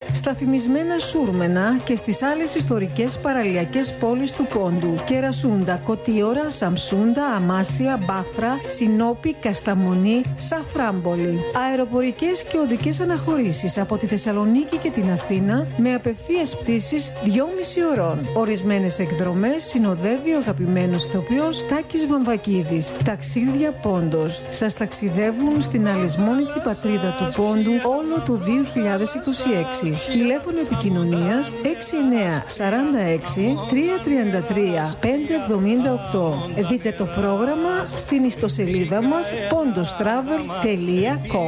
στα φημισμένα Σούρμενα και στις άλλες ιστορικές παραλιακές πόλεις του Πόντου. Κερασούντα, Κωτίωρα, Σαμσούντα, Αμάσια, Μπάφρα, Σινόπη, Κασταμονή, Σαφράμπολη. Αεροπορικές και οδικές αναχωρήσεις από τη Θεσσαλονίκη και την Αθήνα με απευθείας πτήσεις 2,5 ωρών. Ορισμένες εκδρομές συνοδεύει ο αγαπημένος ηθοποιός Τάκης Βαμβακίδης. Ταξίδια Πόντος. Σας ταξιδεύουν στην αλυσμόνητη πατρίδα του Πόντου όλο το 2026. Τηλέφωνο επικοινωνίας 6946 333 578. Δείτε το πρόγραμμα στην ιστοσελίδα μας pondostravel.com.